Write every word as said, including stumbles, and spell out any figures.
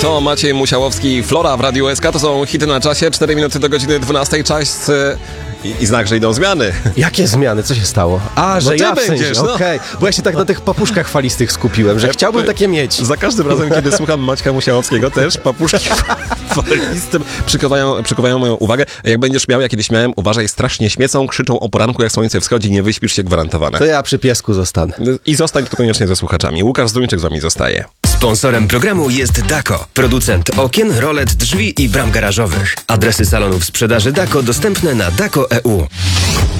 To Maciej Musiałowski, Flora w Radiu S K. To są hity na czasie. cztery minuty do godziny dwunastej. Czas i, i znak, że idą zmiany. Jakie zmiany? Co się stało? A, że ty ja w sensie, będziesz, no. okej. Bo ja się tak na tych papuszkach falistych skupiłem, że chciałbym takie mieć. Za każdym razem, kiedy słucham Maćka Musiałowskiego, też papuszki falistym przykuwają, przykuwają moją uwagę. Jak będziesz miał, ja kiedyś miałem, uważaj, strasznie śmiecą, krzyczą o poranku, jak słońce wschodzi, nie wyśpisz się, gwarantowane. To ja przy piesku zostanę. I zostań tu koniecznie ze słuchaczami. Łukasz Zduńczyk z wami zostaje. Sponsorem programu jest Dako, producent okien, rolet, drzwi i bram garażowych. Adresy salonów sprzedaży Dako dostępne na dako kropka e u.